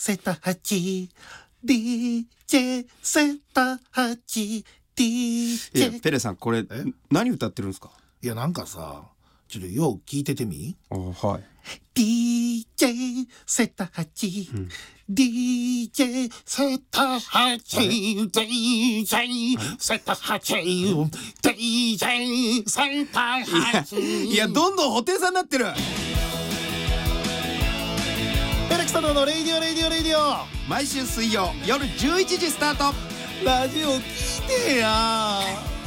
セタハチ DJ セタハチ DJ。 いやペレさんこれ何歌ってるんですか？ いやなんかさちょっとよう聞いててみ。 はい。 DJ セタハチ、DJ セタハチ DJ セタハチ DJ セタハチ。 いやどんどん布袋さんになってる。 ペレキサノのレイディオレイディオレイディオ、 毎週水曜夜11時スタート。 ラジオ聞いてや。